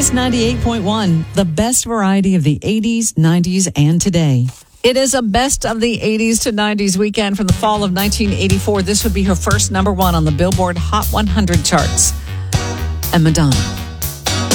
Kiss 98.1, the best variety of the 80s, 90s, and today. It is a best of the 80s to 90s weekend from the fall of 1984. This would be her first number one on the Billboard Hot 100 charts. And Madonna.